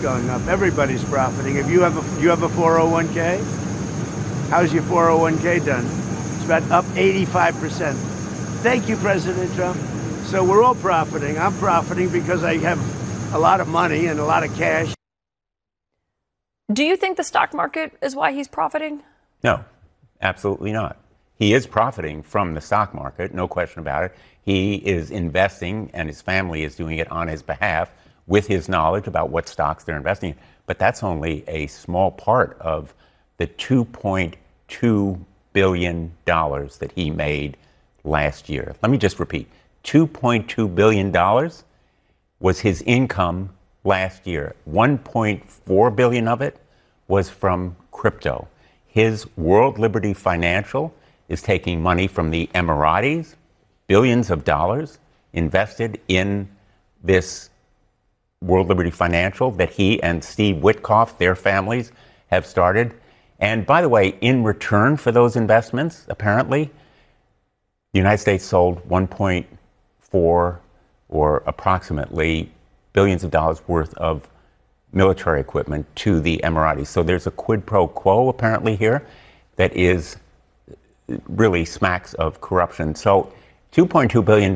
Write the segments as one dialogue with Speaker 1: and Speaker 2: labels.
Speaker 1: going up. Everybody's profiting. If you have a 401k, how's your 401k done? It's about up 85%. Thank you, President Trump. So we're all profiting. I'm profiting because I have a lot of money and a lot of cash.
Speaker 2: Do you think the stock market is why he's profiting?
Speaker 3: No, absolutely not. He is profiting from the stock market, no question about it. He is investing, and his family is doing it on his behalf with his knowledge about what stocks they're investing in. But that's only a small part of the $2.2 billion that he made last year. Let me just repeat. $2.2 billion was his income last year. $1.4 billion of it was from crypto. His World Liberty Financial is taking money from the Emiratis, billions of dollars invested in this World Liberty Financial that he and Steve Witkoff, their families, have started. And by the way, in return for those investments, apparently, the United States sold 1.4 or approximately billions of dollars worth of military equipment to the Emiratis. So there's a quid pro quo apparently here that is really smacks of corruption. So $2.2 billion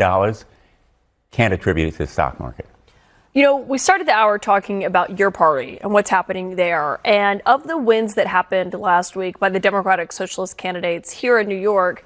Speaker 3: can't attribute it to the stock market.
Speaker 2: You know, we started the hour talking about your party and what's happening there. And of the wins that happened last week by the Democratic Socialist candidates here in New York,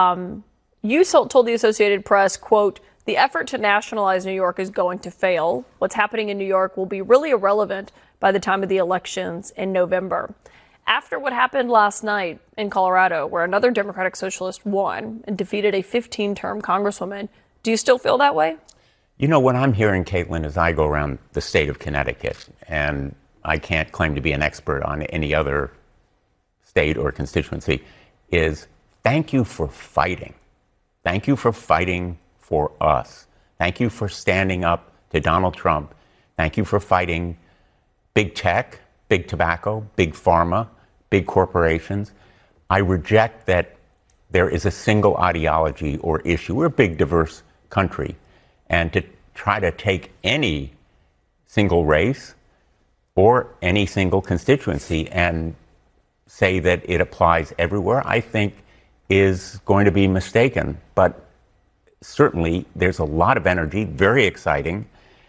Speaker 2: you told the Associated Press, quote, "The effort to nationalize New York is going to fail. What's happening in New York will be really irrelevant by the time of the elections in November." After what happened last night in Colorado, where another Democratic Socialist won and defeated a 15-term congresswoman, do you still feel that way?
Speaker 3: You know, what I'm hearing, Caitlin, as I go around the state of Connecticut, and I can't claim to be an expert on any other state or constituency, is thank you for fighting. Thank you for fighting for us. Thank you for standing up to Donald Trump. Thank you for fighting big tech, big tobacco, big pharma, big corporations. I reject that there is a single ideology or issue. We're a big, diverse country. And to try to take any single race or any single constituency and say that it applies everywhere, I think is going to be mistaken. But certainly there's a lot of energy, very exciting,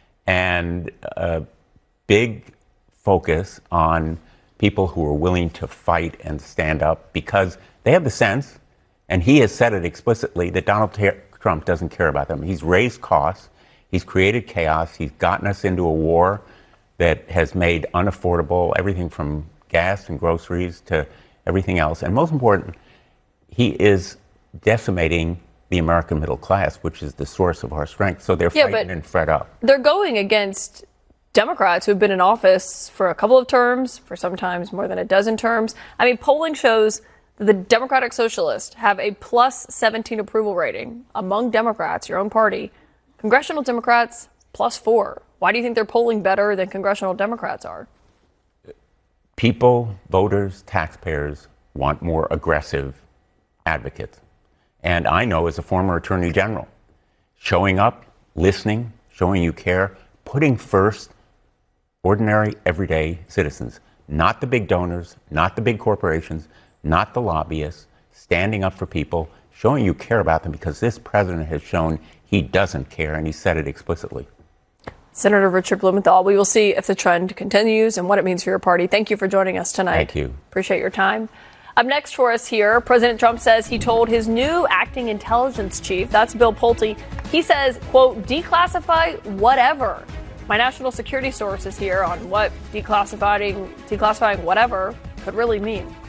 Speaker 3: and a big focus on people who are willing to fight and stand up because they have the sense, and he has said it explicitly, that Donald Trump doesn't care about them. He's raised costs. He's created chaos. He's gotten us into a war that has made unaffordable everything from gas and groceries to everything else. And most important, he is decimating the American middle class, which is the source of our strength. So they're fighting and fed up.
Speaker 2: They're going against Democrats who've been in office for a couple of terms, for sometimes more than a dozen terms. I mean, polling shows that the Democratic Socialists have a plus 17 approval rating among Democrats, your own party. Congressional Democrats, plus 4. Why do you think they're polling better than congressional Democrats are?
Speaker 3: People, voters, taxpayers want more aggressive advocates. And I know, as a former attorney general, showing up, listening, showing you care, putting first ordinary, everyday citizens, not the big donors, not the big corporations, not the lobbyists, standing up for people, showing you care about them, because this president has shown he doesn't care, and he said it explicitly.
Speaker 2: Senator Richard Blumenthal, we will see if the trend continues and what it means for your party. Thank you for joining us tonight.
Speaker 3: Thank you.
Speaker 2: Appreciate your time. Up next for us here, President Trump says he told his new acting intelligence chief, that's Bill Pulte, he says, quote, declassify whatever. My national security source is here on what declassifying whatever could really mean.